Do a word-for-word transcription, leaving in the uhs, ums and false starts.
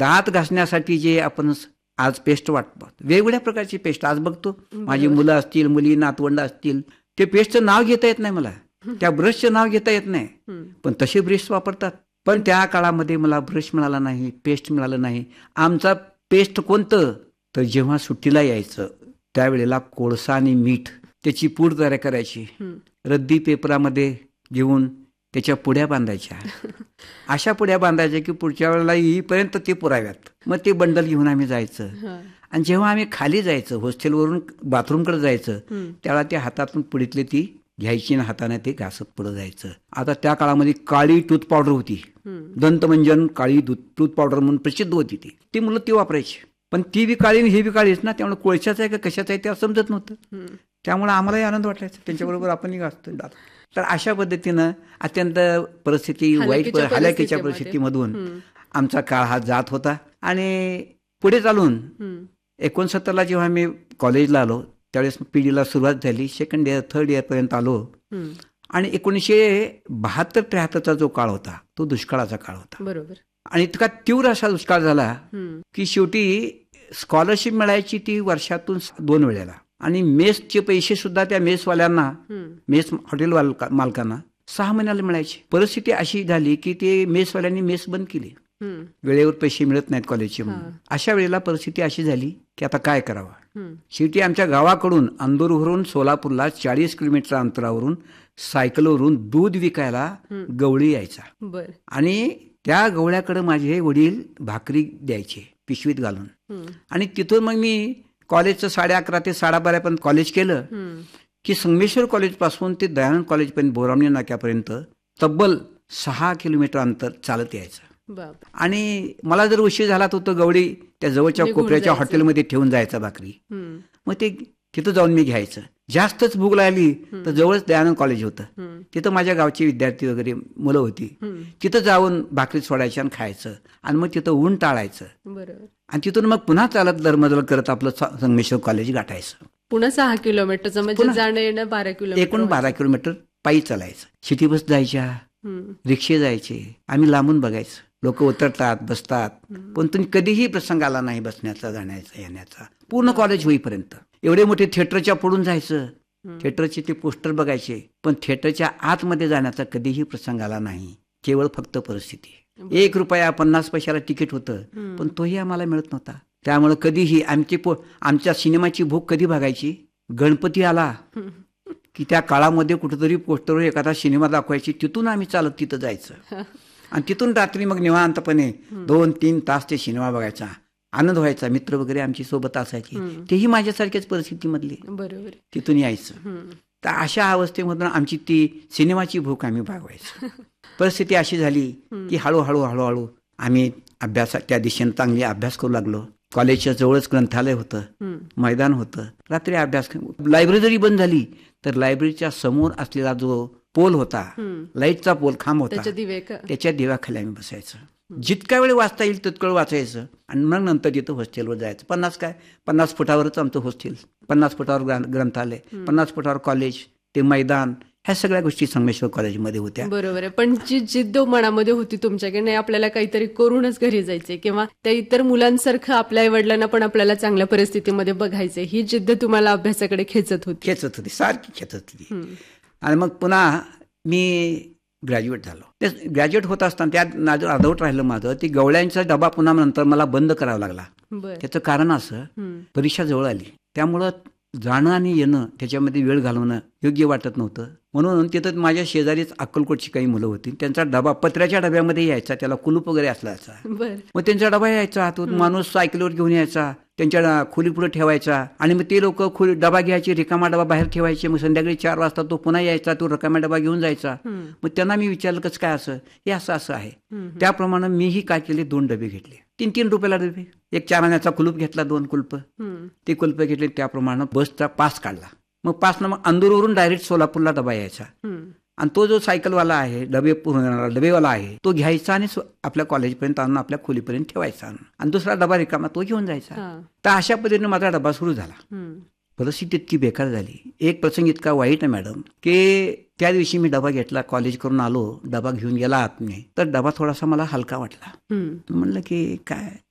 दात घासण्यासाठी जे आपण आज पेस्ट वाटतो, वेगवेगळ्या प्रकारची पेस्ट आज बघतो. माझी मुलं असतील, मुली, नातवंड असतील, ते पेस्टचं नाव घेता येत नाही मला, त्या ब्रशचं नाव घेता येत नाही, पण तसे ब्रश वापरतात. पण त्या काळामध्ये मला ब्रश मिळाला नाही, पेस्ट मिळालं नाही. आमचा पेस्ट कोणतं, तर जेव्हा सुट्टीला यायचं त्यावेळेला कोळसा आणि मीठ त्याची पूड तयार करायची, रद्दी पेपरामध्ये घेऊन त्याच्या पुड्या बांधायच्या. अशा पुड्या बांधायच्या की पुढच्या वेळेला येईपर्यंत ते पुराव्यात. मग ते बंडल घेऊन आम्ही जायचं. आणि जेव्हा आम्ही खाली जायचं, हॉस्टेलवरून बाथरूमकडे जायचं, त्यावेळेला त्या हातातून पुडीतली ती घ्यायची आणि हाताने ते घासत पुढे जायचं. आता त्या काळामध्ये काळी टूथ पावडर होती, दंतमंजन काळी टूथ पावडर म्हणून प्रसिद्ध होती. ती ती मुलं ती वापरायची. पण ती बी काळी हे बी काळीच ना, त्यामुळे कोळशाचं आहे का कशाचं आहे ते समजत नव्हतं. त्यामुळे आम्हालाही आनंद वाटायचा, त्यांच्याबरोबर आपणही घासतो. तर अशा पद्धतीनं अत्यंत परिस्थिती वाईट, हलाखीच्या परिस्थितीमधून आमचा काळ हा जात होता. आणि पुढे चालून एकोणसत्तरला जेव्हा मी कॉलेजला आलो त्यावेळेस पिढीला सुरुवात झाली. सेकंड इयर थर्ड इयर पर्यंत आलो. आणि एकोणीसशे बहात्तर त्र्याहत्तरचा जो काळ होता तो दुष्काळाचा काळ होता. बरोबर. आणि इतका तीव्र असा दुष्काळ झाला की शेवटी स्कॉलरशिप मिळायची ती वर्षातून दोन वेळेला. आणि मेसचे पैसे सुद्धा त्या मेसवाल्यांना, मेस हॉटेल मालकांना सहा महिन्याला मिळायचे. परिस्थिती अशी झाली की ते मेसवाल्यांनी मेस बंद केली, वेळेवर पैसे मिळत नाहीत कॉलेजचे म्हणून. अशा वेळेला परिस्थिती अशी झाली की आता काय करावं. शेवटी आमच्या गावाकडून अंदूरवरून सोलापूरला चाळीस किलोमीटर अंतरावरून सायकलवरून दूध विकायला गवळी यायचा. आणि त्या गवळ्याकडे माझे वडील भाकरी द्यायचे पिशवीत घालून. आणि तिथून मग मी कॉलेजचं साडे अकरा ते साडेबारापर्यंत कॉलेज केलं की संगमेश्वर कॉलेज पासून ते दयानंद कॉलेजपर्यंत बोरामणी नाक्यापर्यंत तब्बल सहा किलोमीटर अंतर चालत यायचं. आणि मला जर उशीर झाला तर तो गवडी त्या जवळच्या कोपऱ्याच्या हॉटेलमध्ये ठेवून जायचा भाकरी. मग ते तिथं जाऊन मी घ्यायचं. जास्तच भूक लागली तर जवळच दयानंद कॉलेज होतं, तिथं माझ्या गावचे विद्यार्थी वगैरे मुलं होती, तिथं जाऊन भाकरी सोडायची आणि खायचं. आणि मग तिथं ऊन टाळायचं. आणि तिथून मग पुन्हा चालत दरमदल करत आपलं संगमेश्वर कॉलेज गाठायचं. पुन्हा सहा किलोमीटरचं म्हणजे जाणं येणं बारा किलोमीटर, एकूण बारा किलोमीटर पायी चालायचं. सिटी बस जायच्या, रिक्षे जायचे, आम्ही लांबून बघायचं लोक उतरतात बसतात, पण तुम्ही कधीही प्रसंग आला नाही बसण्याचा जाण्याचा येण्याचा पूर्ण कॉलेज होईपर्यंत. एवढे मोठे थिएटरच्या पुढून जायचं, थिएटरचे ते पोस्टर बघायचे, पण थिएटरच्या आतमध्ये जाण्याचा कधीही प्रसंग आला नाही. केवळ फक्त परिस्थिती. एक रुपया पन्नास पैशाला तिकीट होतं, पण तोही आम्हाला मिळत नव्हता. त्यामुळे कधीही आमची आमच्या सिनेमाची भूक कधी भागायची, गणपती आला की त्या काळामध्ये कुठेतरी पोस्टरवर एखादा सिनेमा दाखवायची, तिथून आम्ही चालत तिथं जायचं. आणि तिथून रात्री मग निवांतपणे दोन तीन तास ते सिनेमा बघायचा, आनंद व्हायचा. मित्र वगैरे आमची सोबत असायची, तेही माझ्यासारख्याच परिस्थितीमधली. बरोबर. तिथून यायचं. तर अशा अवस्थेमधून आमची ती सिनेमाची भूक आम्ही भागवायचो. परिस्थिती अशी झाली की हळूहळू हळूहळू आम्ही अभ्यास त्या दिशेने चांगली अभ्यास करू लागलो. कॉलेजच्या जवळच ग्रंथालय होतं, मैदान होतं. रात्री अभ्यास, लायब्ररी जरी बंद झाली तर लायब्ररीच्या समोर असलेला जो पोल होता, लाईटचा पोल खांब होता, त्याच्या दिव्याखाली आम्ही बसायचं. जितका वेळ वाचता येईल तितकं वेळ वाचायचं. आणि मग नंतर तिथं हॉस्टेलवर जायचं. पन्नास काय पन्नास फुटावरच आमचं हॉस्टेल, पन्नास फुटावर ग्रंथालय, पन्नास फुटावर कॉलेज, ते मैदान, ह्या सगळ्या गोष्टी संगमेश्वर कॉलेजमध्ये होत्या. बरोबर आहे. पण जी जिद्द मनामध्ये होती तुमच्याकडे, नाही आपल्याला काहीतरी करूनच घरी जायचे किंवा त्या इतर मुलांसारखं आपल्या आई वडिलांना पण आपल्याला चांगल्या परिस्थितीमध्ये बघायचे, ही जिद्द तुम्हाला अभ्यासाकडे खेचत होती. खेचत होती सारखी खेचत होती. आणि मग पुन्हा मी ग्रॅज्युएट झालो. ते ग्रॅज्युएट होत असताना त्यात अर्धवट राहिलं माझं. ती गवळ्यांचा डबा पुन्हा नंतर मला बंद करावा लागला. त्याचं कारण असं, परीक्षा जवळ आली, त्यामुळं जाणं आणि येणं त्याच्यामध्ये वेळ घालवणं योग्य वाटत नव्हतं. म्हणून तिथं माझ्या शेजारीच अक्कलकोटची काही मुलं होती, त्यांचा डबा पत्र्याच्या डब्यामध्ये यायचा, त्याला कुलूप वगैरे असलाचा. मग त्यांचा डबा यायचा, तो माणूस सायकलीवर घेऊन यायचा, त्यांच्या खोली पुढे ठेवायचा. आणि मग ते लोक खोली डबा घ्यायचे, रिकामा डबा बाहेर ठेवायचे. मग संध्याकाळी चार वाजता तो पुन्हा यायचा, तो रिकामा डबा घेऊन जायचा. मग त्यांना मी विचारलं कसं काय, असं हे असं असं आहे. त्याप्रमाणे मीही काय केले, दोन डबे घेतले, तीन तीन रुपयाला डबे. एक चार आण्याचा कुलूप घेतला, दोन कुलप, ते कुलप घेतले. त्याप्रमाणे बसचा पास काढला. मग पासनं मग अंदूरवरून डायरेक्ट सोलापूरला डबा यायचा. आणि तो जो सायकलवाला आहे, डबे पुरवणारा डबेवाला आहे, तो घ्यायचा आणि आपल्या कॉलेजपर्यंत आणून आपल्या खोलीपर्यंत ठेवायचा. आणि दुसरा डबा रिकामा तो घेऊन जायचा. तर अशा पद्धतीने माझा डबा सुरू झाला. परिस्थिती इतकी बेकार झाली. एक प्रसंग इतका वाईट आहे मॅडम, की त्या दिवशी मी डबा घेतला, कॉलेज करून आलो, डबा घेऊन गेला आत मी, तर डबा थोडासा मला हलका वाटला. म्हणलं की काय